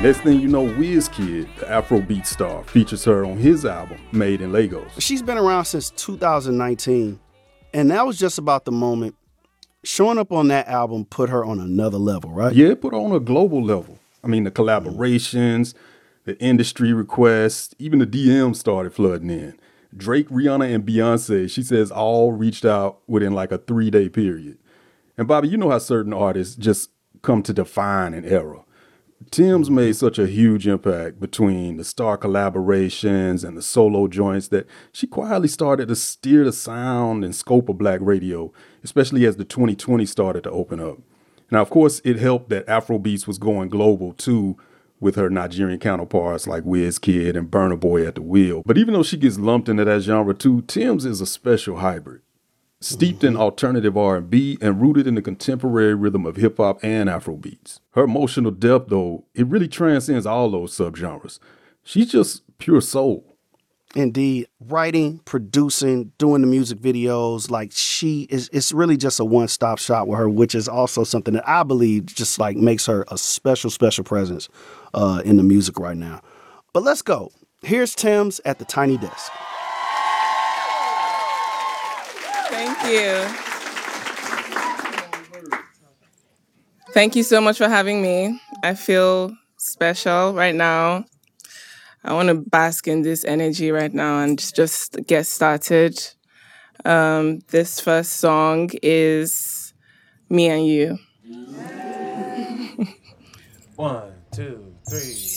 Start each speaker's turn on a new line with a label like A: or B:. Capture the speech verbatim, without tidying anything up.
A: Next thing you know, Wizkid, the Afrobeat star, features her on his album, Made in Lagos.
B: She's been around since two thousand nineteen, and that was just about the moment. Showing up on that album put her on another level, right?
A: Yeah, it put her on a global level. I mean, the collaborations, the industry requests, even the D Ms started flooding in. Drake, Rihanna, and Beyonce, she says, all reached out within like a three-day period. And Bobby, you know how certain artists just come to define an era. Tems made such a huge impact between the star collaborations and the solo joints that she quietly started to steer the sound and scope of black radio, especially as the twenty twenty started to open up. Now, of course, it helped that Afrobeats was going global too, with her Nigerian counterparts like Wizkid and Burna Boy at the wheel. But even though she gets lumped into that genre too, Tems is a special hybrid. Steeped in alternative R and B and rooted in the contemporary rhythm of hip-hop and Afrobeats. Her emotional depth, though, it really transcends all those subgenres. She's just pure soul.
B: Indeed. Writing, producing, doing the music videos, like she is, it's really just a one-stop shop with her, which is also something that I believe just like makes her a special, special presence uh, in the music right now. But let's go. Here's Tems at the Tiny Desk.
C: Thank you. Thank you so much for having me. I feel special right now. I want to bask in this energy right now and just get started. Um, this first song is Me and You.
D: One, two, three.